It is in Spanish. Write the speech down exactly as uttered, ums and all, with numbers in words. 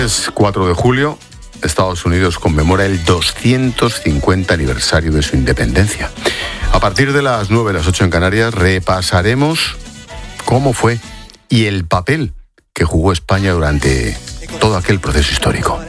lunes cuatro de julio, Estados Unidos conmemora el doscientos cincuenta aniversario de su independencia. A partir de las nueve, las ocho en Canarias, repasaremos cómo fue y el papel que jugó España durante todo aquel proceso histórico.